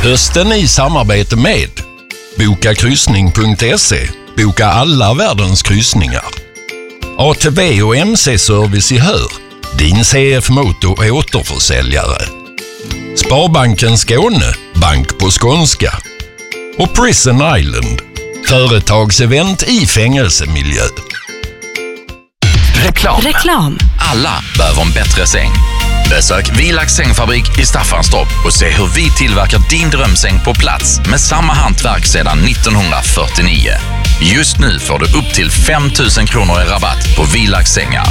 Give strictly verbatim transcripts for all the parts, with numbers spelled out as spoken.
Hösten i samarbete med boka kryssning punkt se. Boka alla världens kryssningar. A T V och M C-service i Hör. Din C F Moto återförsäljare. Sparbanken Skåne. Bank på skånska. Och Prison Island. Företagsevent i fängelsemiljö. Reklam. Reklam. Alla behöver en bättre säng. Besök Vilax sängfabrik i Staffanstorp och se hur vi tillverkar din drömsäng på plats med samma hantverk sedan nittonhundrafyrtionio. Just nu får du upp till fem tusen kronor i rabatt på Vilax sängar.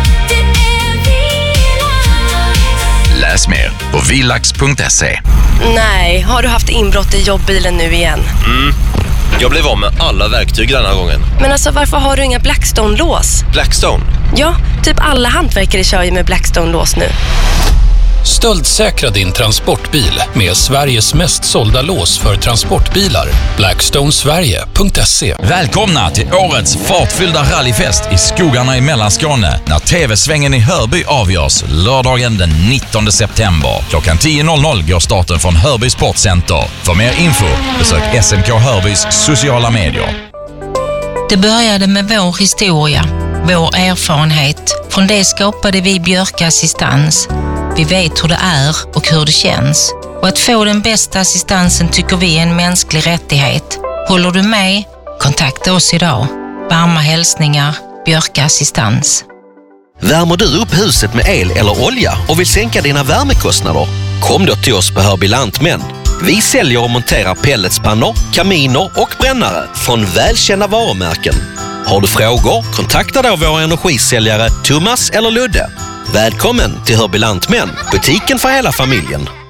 Läs mer på vilax punkt se. Nej, har du haft inbrott i jobbbilen nu igen? Mm. Jag blev av med alla verktyg den här gången. Men alltså, varför har du inga Blackstone-lås? Blackstone? Ja, typ alla hantverkare kör ju med Blackstone-lås nu. Stöldsäkra din transportbil med Sveriges mest sålda lås för transportbilar. blackstone sverige punkt se. Välkomna till årets fartfyllda rallyfest i skogarna i Mellanskåne när T V-svängen i Hörby avgörs lördagen den nittonde september. Klockan tio går starten från Hörby Sportcenter. För mer info besök S M K Hörbys sociala medier. Det började med vår historia, vår erfarenhet. Från det skapade vi Björka Assistans. Vi vet hur det är och hur det känns. Och att få den bästa assistansen tycker vi är en mänsklig rättighet. Håller du med? Kontakta oss idag. Varma hälsningar, Björka Assistans. Värmer du upp huset med el eller olja och vill sänka dina värmekostnader? Kom då till oss på Hörby Lantmän. Vi säljer och monterar pelletspannor, kaminer och brännare från välkända varumärken. Har du frågor? Kontakta då våra energisäljare Thomas eller Ludde. Välkommen till Hörby Lantmän, butiken för hela familjen.